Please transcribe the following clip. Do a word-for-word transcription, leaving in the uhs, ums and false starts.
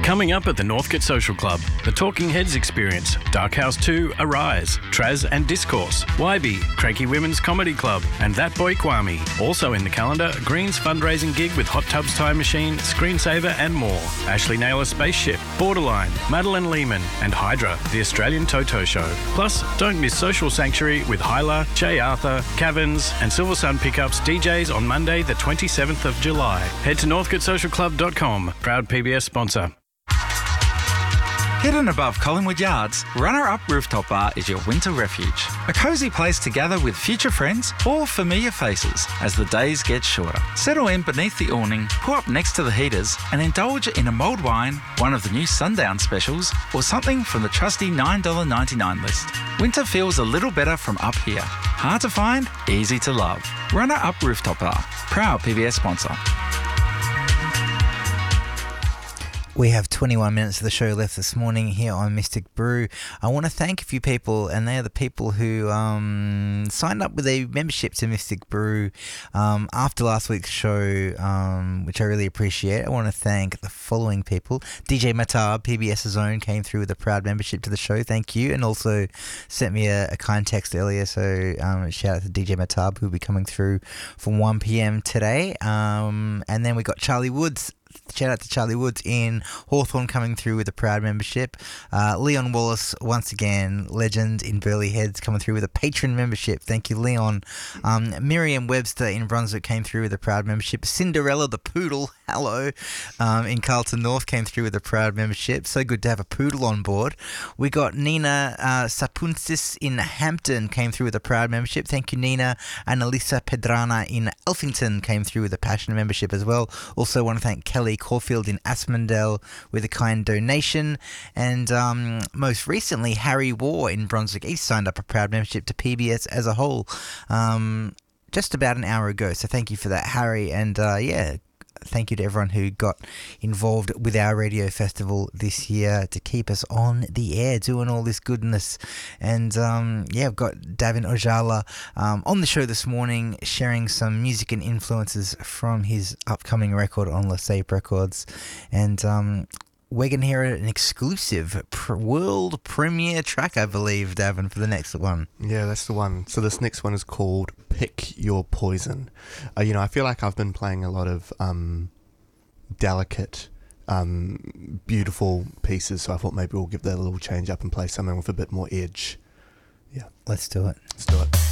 Coming up at the Northcote Social Club, the Talking Heads Experience, Dark House two, Arise, Traz and Discourse, Y B, Cranky Women's Comedy Club, and That Boy Kwame. Also in the calendar, Green's fundraising gig with Hot Tubs Time Machine, Screensaver and more. Ashley Naylor Spaceship, Borderline, Madeline Lehman, and Hydra, the Australian Toto Show. Plus, don't miss Social Sanctuary with Hyla, Jay Arthur, Cavins, and Silver Sun Pickups D Js on Monday, the twenty-seventh of July. Head to northcote social club dot com, proud P B S sponsor. Hidden above Collingwood Yards, Runner Up Rooftop Bar is your winter refuge. A cosy place to gather with future friends or familiar faces as the days get shorter. Settle in beneath the awning, pull up next to the heaters and indulge in a mulled wine, one of the new Sundown specials, or something from the trusty nine dollars ninety-nine list. Winter feels a little better from up here. Hard to find, easy to love. Runner Up Rooftop Bar, proud P B S sponsor. We have twenty-one minutes of the show left this morning here on Mystic Brew. I want to thank a few people, and they are the people who um, signed up with a membership to Mystic Brew um, after last week's show, um, which I really appreciate. I want to thank the following people. D J Matab, PBS's own, came through with a proud membership to the show. Thank you. And also sent me a, a kind text earlier, so um, shout out to D J Matab, who will be coming through from one p.m. today. Um, and then we got Charlie Woods. Shout out to Charlie Woods in Hawthorne coming through with a proud membership. Uh, Leon Wallace, once again, legend in Burleigh Heads, coming through with a patron membership. Thank you, Leon. Um, Miriam Webster in Brunswick came through with a proud membership. Cinderella the Poodle, hello, um, in Carlton North came through with a proud membership. So good to have a poodle on board. We got Nina uh, Sapunsis in Hampton came through with a proud membership. Thank you, Nina. And Elisa Pedrana in Elphington came through with a passion membership as well. Also want to thank Kelly Caulfield in Aspendale with a kind donation, and um, most recently Harry Waugh in Brunswick East signed up a proud membership to P B S as a whole um, just about an hour ago, so thank you for that, Harry. And uh, yeah, thank you to everyone who got involved with our radio festival this year to keep us on the air doing all this goodness. And um, yeah, I've got Davin Ojala um, on the show this morning sharing some music and influences from his upcoming record on Lesape Records. And um, we're going to hear an exclusive pr- world premiere track, I believe, Davin, for the next one. Yeah, that's the one. So this next one is called Pick Your Poison. Uh, you know, I feel like I've been playing a lot of um, delicate, um, beautiful pieces, so I thought maybe we'll give that a little change up and play something with a bit more edge. Yeah. Let's do it. Let's do it.